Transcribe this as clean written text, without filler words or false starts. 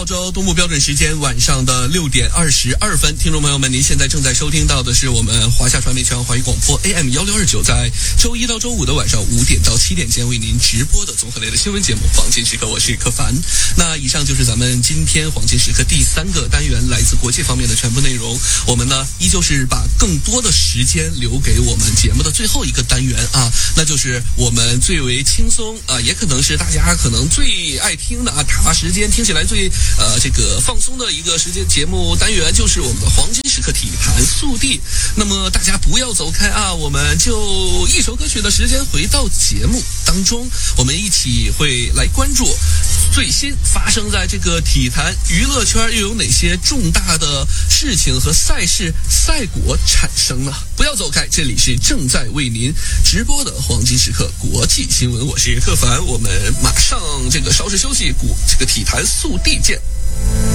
澳洲东部标准时间晚上的6点22分，听众朋友们，您现在正在收听到的是我们华夏传媒全华语广播 AM1629，在周一到周五的晚上5点到7点间为您直播的综合类的新闻节目《黄金时刻》，我是柯凡。那以上就是咱们今天黄金时刻第3个单元来自国际方面的全部内容。我们呢依旧是把更多的时间留给我们节目的最后一个单元啊，那就是我们最为轻松也可能是大家可能最爱听的打发时间听起来最这个放松的一个时间节目单元，就是我们的黄金时刻体坛速递。那么大家不要走开啊，我们就一首歌曲的时间回到节目当中，我们一起会来关注最新发生在这个体坛娱乐圈又有哪些重大的事情和赛事赛果产生呢？不要走开，这里是正在为您直播的黄金时刻国际新闻，我是柯凡，我们马上这个稍事休息，这个体坛速递见。